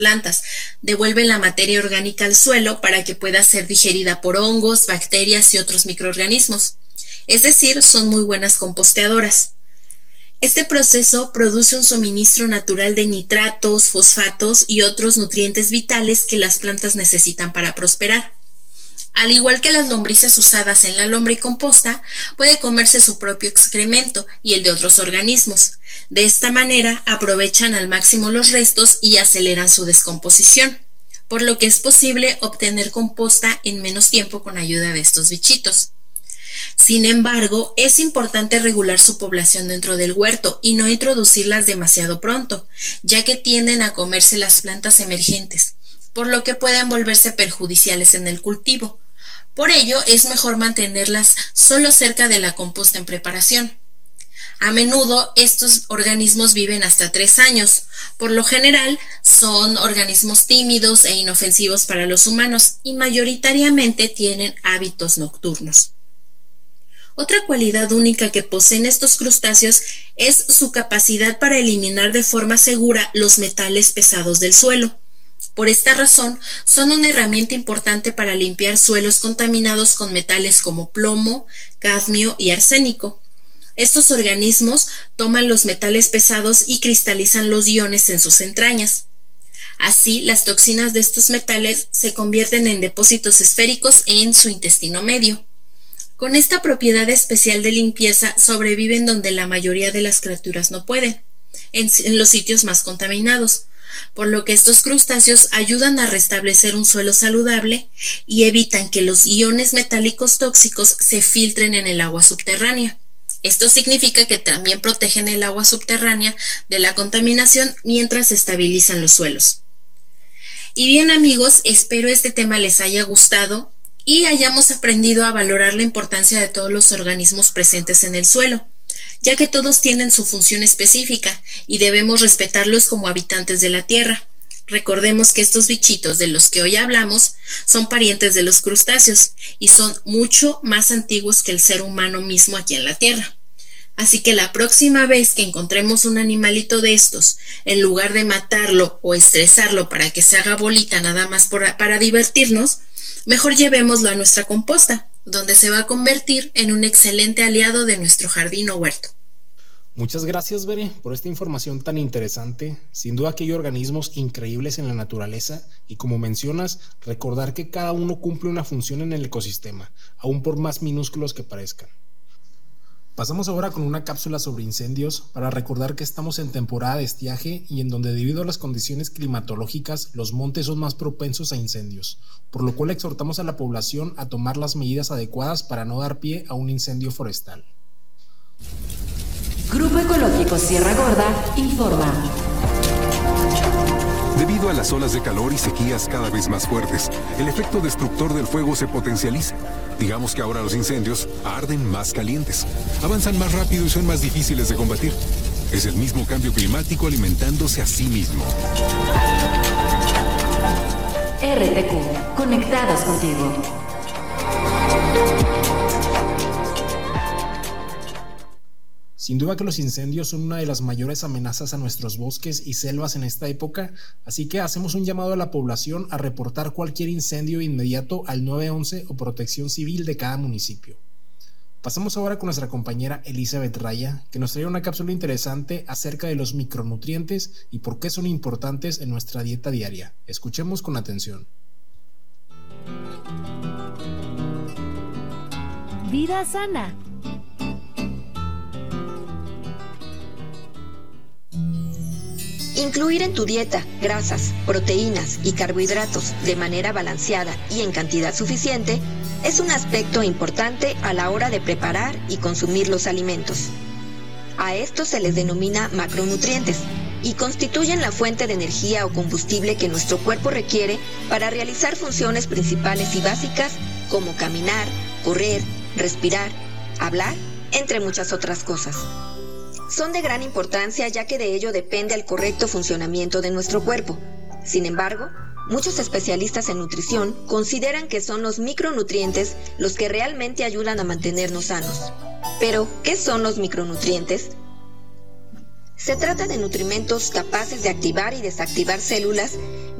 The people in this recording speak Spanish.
plantas, devuelven la materia orgánica al suelo para que pueda ser digerida por hongos, bacterias y otros microorganismos. Es decir, son muy buenas composteadoras. Este proceso produce un suministro natural de nitratos, fosfatos y otros nutrientes vitales que las plantas necesitan para prosperar. Al igual que las lombrices usadas en la lombricomposta, puede comerse su propio excremento y el de otros organismos. De esta manera aprovechan al máximo los restos y aceleran su descomposición, por lo que es posible obtener composta en menos tiempo con ayuda de estos bichitos. Sin embargo, es importante regular su población dentro del huerto y no introducirlas demasiado pronto, ya que tienden a comerse las plantas emergentes, por lo que pueden volverse perjudiciales en el cultivo. Por ello, es mejor mantenerlas solo cerca de la composta en preparación. A menudo, estos organismos viven hasta 3 años. Por lo general, son organismos tímidos e inofensivos para los humanos y mayoritariamente tienen hábitos nocturnos. Otra cualidad única que poseen estos crustáceos es su capacidad para eliminar de forma segura los metales pesados del suelo. Por esta razón, son una herramienta importante para limpiar suelos contaminados con metales como plomo, cadmio y arsénico. Estos organismos toman los metales pesados y cristalizan los iones en sus entrañas. Así, las toxinas de estos metales se convierten en depósitos esféricos en su intestino medio. Con esta propiedad especial de limpieza sobreviven donde la mayoría de las criaturas no pueden, en los sitios más contaminados, por lo que estos crustáceos ayudan a restablecer un suelo saludable y evitan que los iones metálicos tóxicos se filtren en el agua subterránea. Esto significa que también protegen el agua subterránea de la contaminación mientras estabilizan los suelos. Y bien amigos, espero este tema les haya gustado y hayamos aprendido a valorar la importancia de todos los organismos presentes en el suelo, ya que todos tienen su función específica y debemos respetarlos como habitantes de la Tierra. Recordemos que estos bichitos de los que hoy hablamos son parientes de los crustáceos y son mucho más antiguos que el ser humano mismo aquí en la Tierra. Así que la próxima vez que encontremos un animalito de estos, en lugar de matarlo o estresarlo para que se haga bolita nada más para divertirnos, mejor llevémoslo a nuestra composta, donde se va a convertir en un excelente aliado de nuestro jardín o huerto. Muchas gracias, Bere, por esta información tan interesante. Sin duda que hay organismos increíbles en la naturaleza y, como mencionas, recordar que cada uno cumple una función en el ecosistema, aun por más minúsculos que parezcan. Pasamos ahora con una cápsula sobre incendios para recordar que estamos en temporada de estiaje y en donde, debido a las condiciones climatológicas, los montes son más propensos a incendios, por lo cual exhortamos a la población a tomar las medidas adecuadas para no dar pie a un incendio forestal. Grupo Ecológico Sierra Gorda informa. Debido a las olas de calor y sequías cada vez más fuertes, el efecto destructor del fuego se potencializa. Digamos que ahora los incendios arden más calientes, avanzan más rápido y son más difíciles de combatir. Es el mismo cambio climático alimentándose a sí mismo. RTQ, conectados contigo. Sin duda que los incendios son una de las mayores amenazas a nuestros bosques y selvas en esta época, así que hacemos un llamado a la población a reportar cualquier incendio inmediato al 911 o Protección Civil de cada municipio. Pasamos ahora con nuestra compañera Elizabeth Raya, que nos trae una cápsula interesante acerca de los micronutrientes y por qué son importantes en nuestra dieta diaria. Escuchemos con atención. Vida sana. Incluir en tu dieta grasas, proteínas y carbohidratos de manera balanceada y en cantidad suficiente es un aspecto importante a la hora de preparar y consumir los alimentos. A estos se les denomina macronutrientes y constituyen la fuente de energía o combustible que nuestro cuerpo requiere para realizar funciones principales y básicas como caminar, correr, respirar, hablar, entre muchas otras cosas. Son de gran importancia ya que de ello depende el correcto funcionamiento de nuestro cuerpo. Sin embargo, muchos especialistas en nutrición consideran que son los micronutrientes los que realmente ayudan a mantenernos sanos. Pero, ¿qué son los micronutrientes? Se trata de nutrimentos capaces de activar y desactivar células